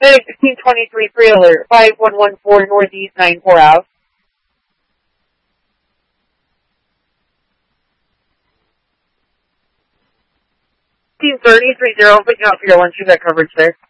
1623 free alert, 5114 Northeast 94 Ave. 1630 picking up for your lunch, you got coverage there.